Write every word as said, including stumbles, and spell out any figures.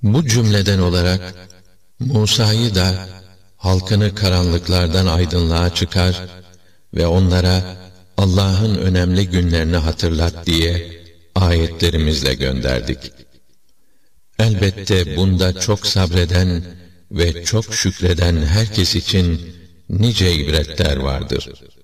Bu cümleden olarak Musa'yı da halkını karanlıklardan aydınlığa çıkar ve onlara Allah'ın önemli günlerini hatırlat diye ayetlerimizle gönderdik. Elbette bunda çok sabreden ve çok şükreden herkes için nice ibretler vardır.